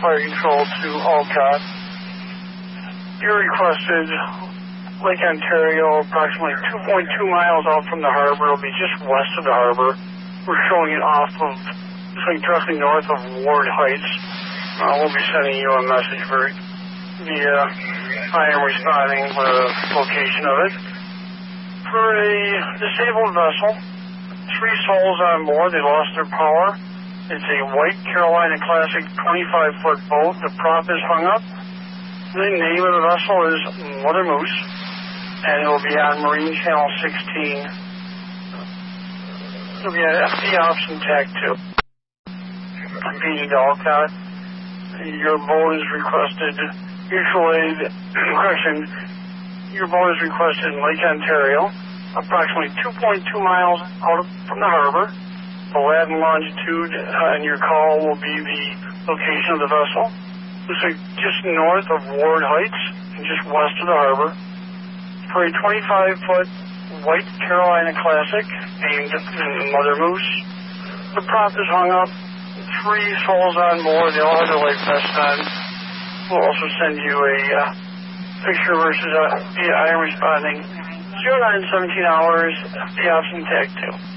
fire control to Alcott. You requested Lake Ontario, approximately 2.2 miles out from the harbor. It'll be just west of the harbor. We're showing it off of, directly north of Ward Heights. We'll be sending you a message via I am responding with a location of it. For a disabled vessel, 3 souls on board. They lost their power. It's a white Carolina Classic 25-foot boat. The prop is hung up. The name of the vessel is Mother Moose, and it will be on Marine Channel 16. It will be at FD Ops and TAC 2. I'm being Alcott. Your boat is requested, your boat is requested in Lake Ontario, approximately 2.2 miles out from the harbor. The lat and longitude on your call will be the location of the vessel. It's just north of Ward Heights and just west of the harbor. For a 25-foot white Carolina Classic named Mother Moose, the prop is hung up. 3 souls on board. They all have their life vests on. We'll also send you a picture versus I am responding 0917 hours, the option tag 2.